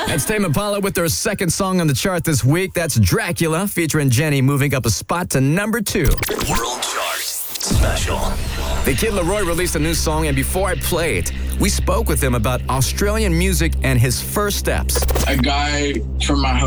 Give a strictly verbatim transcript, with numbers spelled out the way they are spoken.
That's Tame Impala with their second song on the chart this week. That's Dracula, featuring Jenny, moving up a spot to number two. World Chart Special. The Kid Laroi released a new song, and before I play it, we spoke with him about Australian music and his first steps. A guy from my